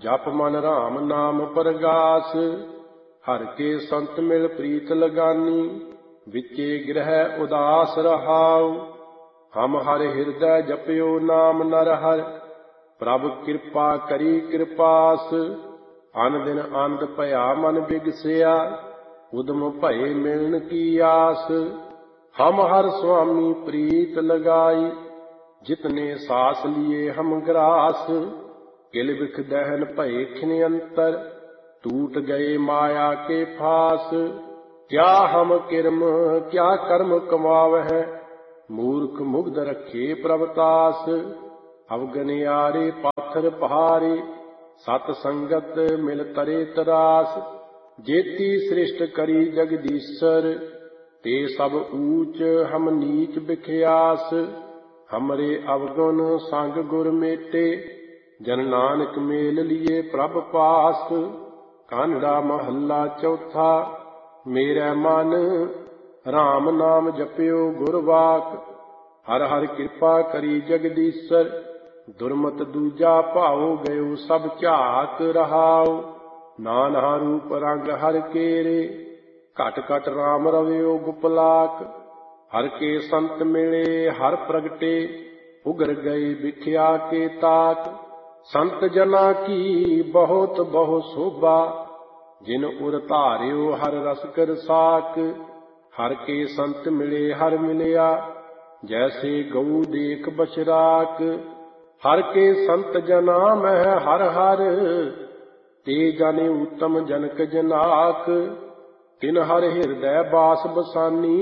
जप मन राम नाम परगास। हर के संत मिल प्रीत लगानी, विचे गृह उदास रहाउ। हम हर हृदय जपयो नाम नर हर, प्रभ कृपा करी कृपास। अन दिन आनंद भया मन बिगसिया, उदम भये मिलन की आस। हम हर स्वामी प्रीत लगाई, जितने सास लिए हम ग्रास। किल बिख दहन भये खिन अंतर, टूट गए माया के फास। क्या हम किरम क्या कर्म कमावह, मूर्ख मुग्ध रखे प्रभतास। अवगनियारे पाथर पहारे, सत संगत मिल तरे तरास। जेती सृष्ट करी जगदीश्वर, ते सब ऊंच हम नीच बिख्यास। हमरे अवगुण संग गुर मेटे, जन नानक मेल लिए प्रभ पास। कानड़ा महला चौथा। मेरा मन राम नाम जप्यो गुरवाक, हर हर कृपा करी जगदीश्वर। दुर्मत दूजा भाओ गयो सब झाक रहाओ, नाना रूप रंग हर केरे। घट घट राम रव्यो गुपलाक, हर के संत मिले हर प्रगटे। उगर गए बिख्या के ताक, संत जना की बहुत बहु शोभा। जिन उर धार्यो हर रस कर साक, हर के संत मिले हर मिलया। जैसे गऊ देख बछराक, हर के संत जना मह हर हर। ते जाने उत्तम जनक जनाक, तिन हर हृदय बास बसानी।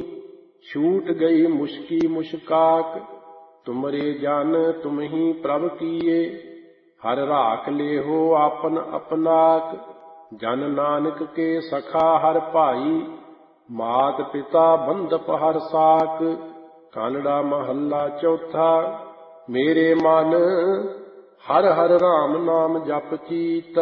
छूट गई मुश्की मुश्काक, तुमरे जान तुम ही प्रभ किए। हर राख ले हो आपन अपनाक, जन नानक के सखा हर भाई। मात पिता बंधप हर साक। कानड़ा महला चौथा। मेरे मन हर हर राम नाम जप चीत,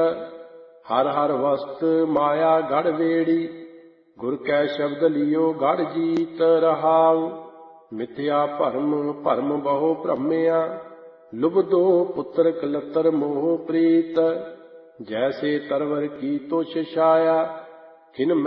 हर हर वस्त माया गढ़ वेड़ी। गुर कै शब्द लियो गढ़ जीत रहाउ। मिथ्या भरम भरम बहु भ्रमया, लुबदो पुत्र कलतर मोह प्रीत। जैसे तरवर की तुष छाया, खिन